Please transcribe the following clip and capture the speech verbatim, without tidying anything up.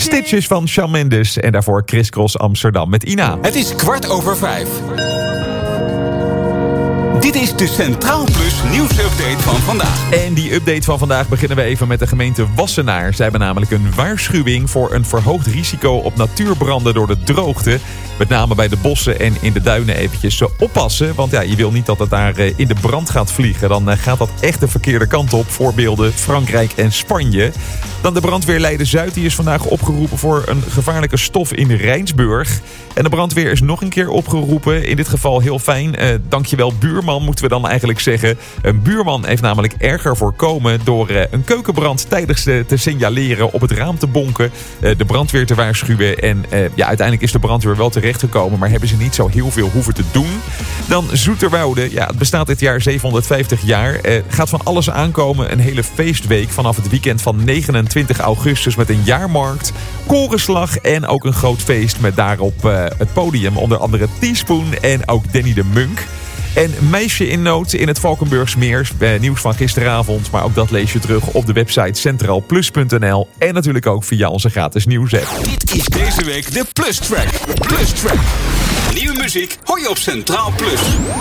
Stitches van Shawn Mendes. En daarvoor Criss Cross Amsterdam met Ina. Het is kwart over vijf. Dit is de Centraal Plus nieuwsupdate van vandaag. En die update van vandaag beginnen we even met de gemeente Wassenaar. Zij hebben namelijk een waarschuwing voor een verhoogd risico op natuurbranden door de droogte. Met name bij de bossen en in de duinen eventjes oppassen. Want ja, je wil niet dat het daar in de brand gaat vliegen. Dan gaat dat echt de verkeerde kant op. Voorbeelden Frankrijk en Spanje. Dan de brandweer Leiden-Zuid. Die is vandaag opgeroepen voor een gevaarlijke stof in Rijnsburg. En de brandweer is nog een keer opgeroepen. In dit geval heel fijn. Uh, dankjewel buurman, moeten we dan eigenlijk zeggen. Een buurman heeft namelijk erger voorkomen door uh, een keukenbrand tijdig te, te signaleren, op het raam te bonken, uh, de brandweer te waarschuwen. En uh, ja, uiteindelijk is de brandweer wel terechtgekomen, maar hebben ze niet zo heel veel hoeven te doen. Dan Zoeterwoude. Ja, het bestaat dit jaar zevenhonderdvijftig jaar. Uh, gaat van alles aankomen. Een hele feestweek vanaf het weekend van negenentwintig augustus met een jaarmarkt, korenslag en ook een groot feest met daarop uh, het podium. Onder andere Teaspoon en ook Danny de Munk. En Meisje in Nood in het Valkenburgsmeer. Nieuws van gisteravond, maar ook dat lees je terug op de website centraal plus punt n l. En natuurlijk ook via onze gratis nieuwsapp. Dit is deze week de Plus Track. Plus Track. Nieuwe muziek hoor je op Centraal Plus.